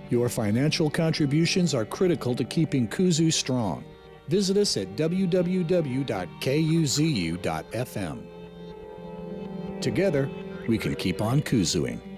Your financial contributions are critical to keeping Kuzu strong. Visit us at www.kuzu.fm. Together, we can keep on Kuzuing.